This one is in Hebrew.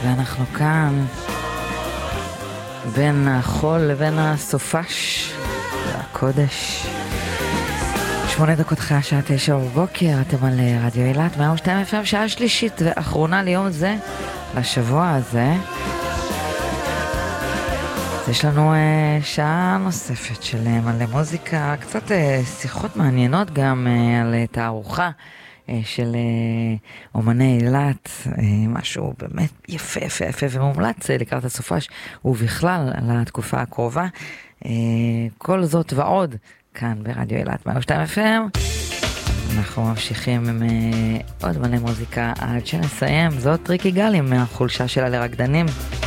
ואנחנו כאן בין החול לבין הסופש והקודש. 8 דקות אחרי השעה 9 בבוקר, אתם על רדיו אילת 102 FM, שעה שלישית ואחרונה ליום זה, לשבוע הזה. יש לנו שעה נוספת של מלא מוזיקה, קצת שיחות מעניינות גם על תערוכה של אומני אילת, משהו באמת יפה יפה יפה ומומלץ לקראת הסופש ובכלל לתקופה הקרובה. כל זאת ועוד כאן ברדיו אילת 102 FM. אנחנו ממשיכים עם עוד מלא מוזיקה עד שנסיים. זאת ריקי גל עם החולשה שלה לרקדנים.